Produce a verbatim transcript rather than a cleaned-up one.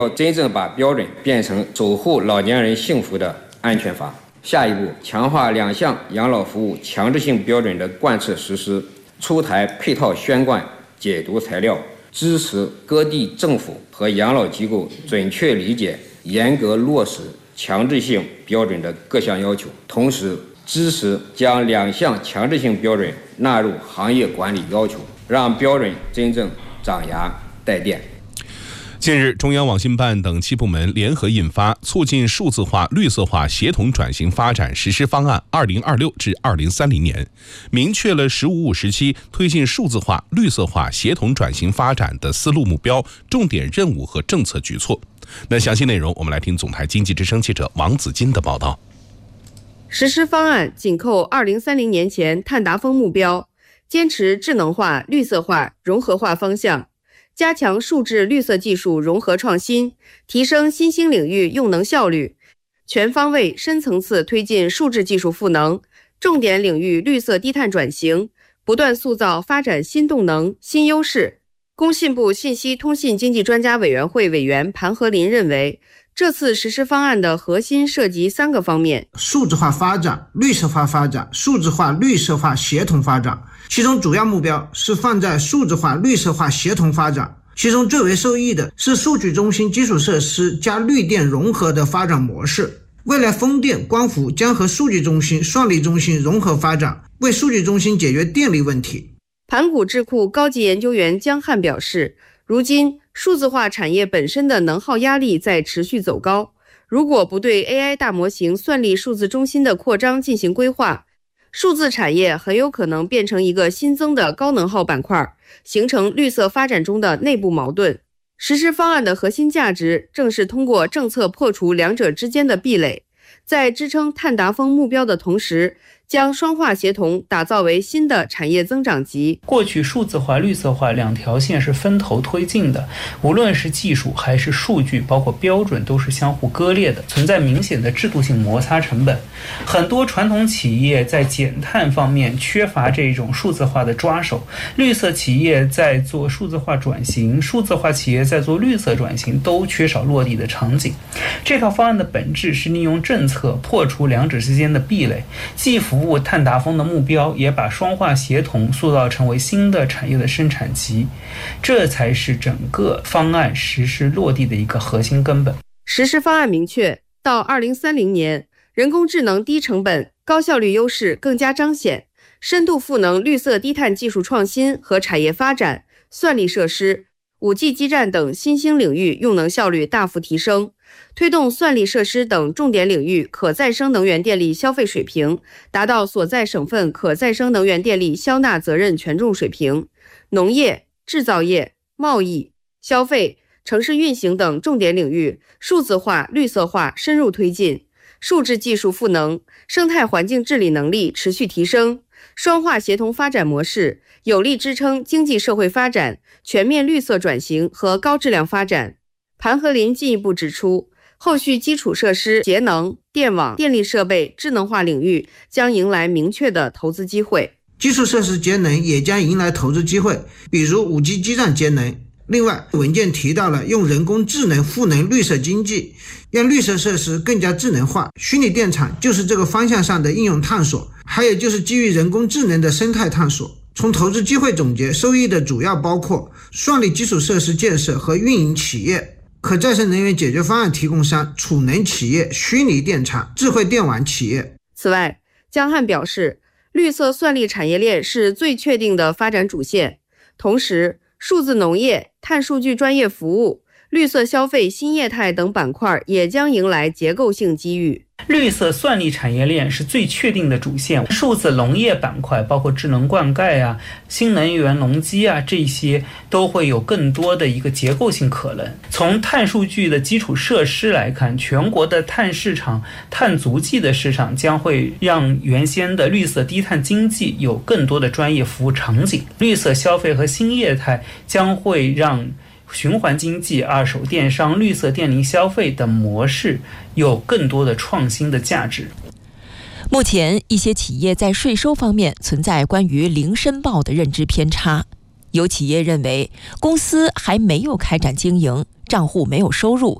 要真正把标准变成守护老年人幸福的安全法。下一步，强化两项养老服务强制性标准的贯彻实施，出台配套宣贯解读材料，支持各地政府和养老机构准确理解、严格落实强制性标准的各项要求，同时支持将两项强制性标准纳入行业管理要求，让标准真正长牙带电。 近日，中央网信办等七部门联合印发《促进数字化、绿色化协同转型发展实施方案（二零二六至二零三零年）》，明确了“十五五”时期推进数字化、绿色化协同转型发展的思路目标、重点任务和政策举措。那详细内容，我们来听总台经济之声记者王子金的报道。 实施方案紧扣二零三零年前碳达峰目标，坚持智能化、绿色化、融合化方向。加强数字绿色技术融合创新，提升新兴领域用能效率，全方位深层次推进数字技术赋能，重点领域绿色低碳转型，不断塑造发展新动能、新优势。工信部信息通信经济专家委员会委员盘和林认为，这次实施方案的核心涉及三个方面： 数字化发展、绿色化发展、数字化绿色化协同发展。其中主要目标是放在数字化、绿色化协同发展，其中最为受益的是数据中心基础设施加绿电融合的发展模式。未来风电、光伏将和数据中心、算力中心融合发展，为数据中心解决电力问题。 盘古智库高级研究员江汉表示，如今数字化产业本身的能耗压力在持续走高，如果不对 A I 大模型算力数字中心的扩张进行规划，数字产业很有可能变成一个新增的高能耗板块，形成绿色发展中的内部矛盾。实施方案的核心价值正是通过政策破除两者之间的壁垒，在支撑碳达峰目标的同时，将双化协同打造为新的产业增长极。 过去数字化、绿色化两条线是分头推进的，无论是技术还是数据，包括标准，都是相互割裂的，存在明显的制度性摩擦成本。很多传统企业在减碳方面缺乏这种数字化的抓手，绿色企业在做数字化转型，数字化企业在做绿色转型，都缺少落地的场景。这套方案的本质是利用政策破除两者之间的壁垒，既服务碳达峰的目标，也把双化协同塑造成为新的产业的生产极，这才是整个方案实施落地的一个核心根本。 实施方案明确，到二零三零年，人工智能低成本、高效率优势更加彰显，深度赋能绿色低碳技术创新和产业发展，算力设施、五 G 基站等新兴领域用能效率大幅提升，推动算力设施等重点领域可再生能源电力消费水平达到所在省份可再生能源电力消纳责任权重水平，农业、制造业、贸易、消费、城市运行等重点领域数字化、绿色化深入推进，数字技术赋能，生态环境治理能力持续提升，双化协同发展模式有力支撑经济社会发展、全面绿色转型和高质量发展。盘和林进一步指出，后续基础设施、节能、电网、电力设备智能化领域将迎来明确的投资机会。 基础设施节能也将迎来投资机会，比如 五 G 基站节能。另外，文件提到了用人工智能赋能绿色经济，让绿色设施更加智能化，虚拟电厂就是这个方向上的应用探索，还有就是基于人工智能的生态探索。从投资机会总结，受益的主要包括算力基础设施建设和运营企业、可再生能源解决方案提供商、储能企业、虚拟电厂、智慧电网企业。 此外，江汉表示，绿色算力产业链是最确定的发展主线，同时数字农业、碳数据专业服务、绿色消费新业态等板块也将迎来结构性机遇。 绿色算力产业链是最确定的主线，数字农业板块包括智能灌溉啊、新能源农机啊，这些都会有更多的一个结构性可能。从碳数据的基础设施来看，全国的碳市场、碳足迹的市场将会让原先的绿色低碳经济有更多的专业服务场景。绿色消费和新业态将会让循环经济、二手电商、绿色电力消费等模式有更多的创新的价值。 目前，一些企业在税收方面存在关于零申报的认知偏差。 有企业认为，公司还没有开展经营，账户没有收入，